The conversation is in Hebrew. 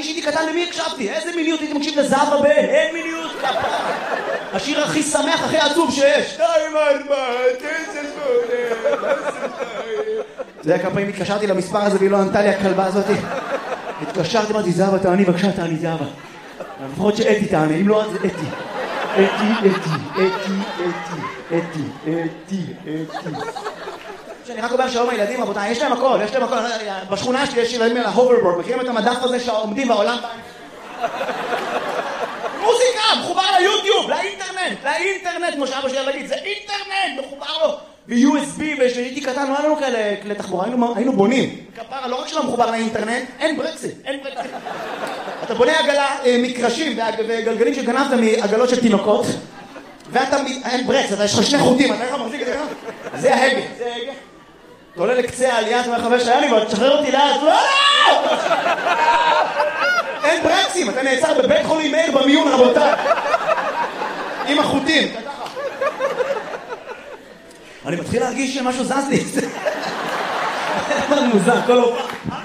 כשהייתי קטן למי הקשבתי? איזה מיניות הייתי מקשיב לזהבה בן? אין מיניות כפרה. השיר הכי שמח, הכי עצוב שיש. 2, 4, 9, 8. זה היה כמה פעמים התקשרתי למספר הזה והיא לא ענתה לי הכלבה הזאת. התקשרתי, אמרתי, זהבה תעני, בבקשה תעני, זהבה. לפחות שאתי תעני, אם לא אז זה אתי. אתי. שאני רק אומר שלום הילדים, רבותיי, יש להם הכל, בשכונה שלי יש ילדים על ההוברבורד, מכירים את המדף הזה שעומדים בעולם? מוזיקה, מחובר ליוטיוב, לאינטרנט, כמו שאבא שלי להגיד, זה אינטרנט, מחובר לו ב-USB, ושהייתי קטן, לא היה לנו כאלה כלי תחבורה, היינו בונים. כפרה, לא רק שלא מחובר לאינטרנט, אין ברקסים. אתה בונה עגלה, מקרשים וגלגלים שגנבת מעגלות של תינוקות, ואתה, אין ברקס, יש לך 2 חוטים, אתה איך מחזיק את זה ככה? זה ההגה. אתה עולה לקצה העלייה, אתה אומר חבר שהיה לי, ותשחרר אותי לאט, לא! אין ברקסים, אתה נעצר בבית חולים מאיר במיון, רבותיי. עם החוטים. אני מתחיל להרגיש שמשהו זז לי. זה מוזר, כל הופעה.